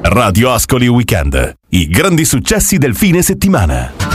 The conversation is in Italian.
Radio Ascoli Weekend. I grandi successi del fine settimana.